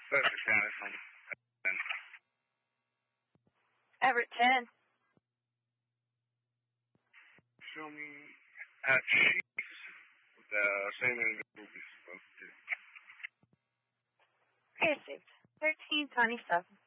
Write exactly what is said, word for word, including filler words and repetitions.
Sussex County from ten. Everett ten. Show me at Chiefs with the same individual we're supposed to. Precinct thirteen twenty-seven.